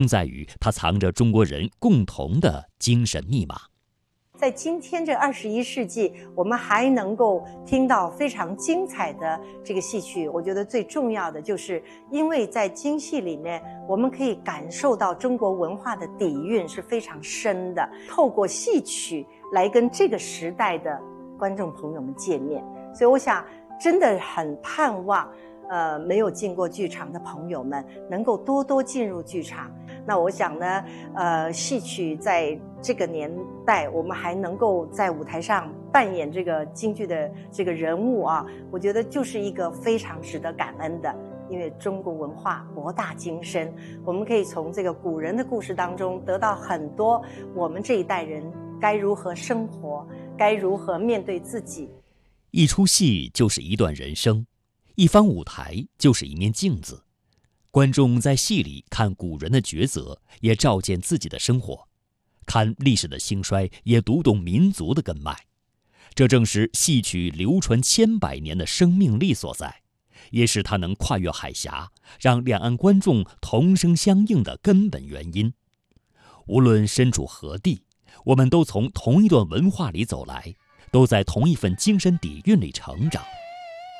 在于它藏着中国人共同的精神密码。 在今天这21世纪，我们还能够听到非常精彩的这个戏曲，我觉得最重要的就是因为在京戏里面，我们可以感受到中国文化的底蕴是非常深的，透过戏曲来跟这个时代的观众朋友们见面。所以我想真的很盼望没有进过剧场的朋友们能够多多进入剧场。那我想呢，戏曲在这个年代，我们还能够在舞台上扮演这个京剧的这个人物啊，我觉得就是一个非常值得感恩的。因为中国文化博大精深，我们可以从这个古人的故事当中得到很多我们这一代人该如何生活，该如何面对自己。 一出戏就是一段人生，一方舞台就是一面镜子。观众在戏里看古人的抉择，也照见自己的生活；看历史的兴衰，也读懂民族的根脉。这正是戏曲流传千百年的生命力所在，也是它能跨越海峡，让两岸观众同声相应的根本原因。无论身处何地，我们都从同一段文化里走来，都在同一份精神底蕴里成长。